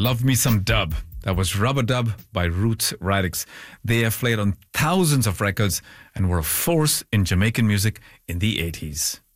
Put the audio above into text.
Love Me Some Dub. That was Rubber Dub by Roots Radics. They have played on thousands of records and were a force in Jamaican music in the 80s.